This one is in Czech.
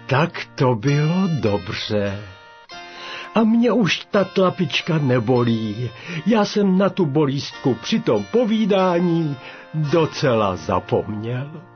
Tak to bylo dobře. A mě už ta tlapička nebolí. Já jsem na tu bolístku při tom povídání docela zapomněl.